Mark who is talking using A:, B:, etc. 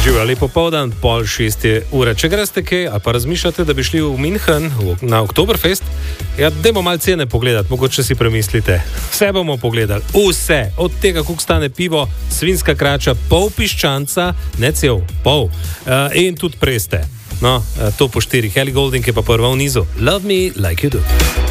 A: Živijo, lepo povdan, 5:30. Če greste kaj, ali pa razmišljate, da bi šli v München na Oktoberfest, ja, dajmo malo cene pogledati, mogoče si premislite. Vse bomo pogledali, vse, od tega, koliko stane pivo, svinska krača, pol piščanca, ne cel, pol, in tudi preste. No, to po 4. Ellie Goulding je pa prva v nizu. Love me like you do.